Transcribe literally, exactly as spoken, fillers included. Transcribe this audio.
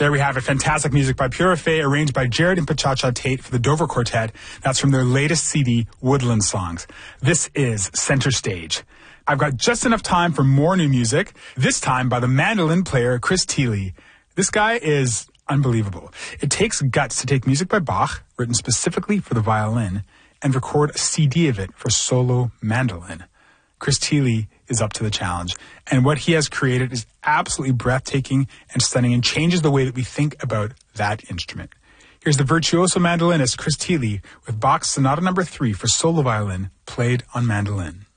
There we have it. Fantastic music by Pure Fay, arranged by Jared and Pachacha Tate for the Dover Quartet. That's from their latest C D, Woodland Songs. This is Center Stage. I've got just enough time for more new music, this time by the mandolin player Chris Thile. This guy is unbelievable. It takes guts to take music by Bach, written specifically for the violin, and record a C D of it for solo mandolin. Chris Thile is up to the challenge, and what he has created is absolutely breathtaking and stunning and changes the way that we think about that instrument. Here's the virtuoso mandolinist Chris Thile with Bach's Sonata Number three for solo violin, played on mandolin.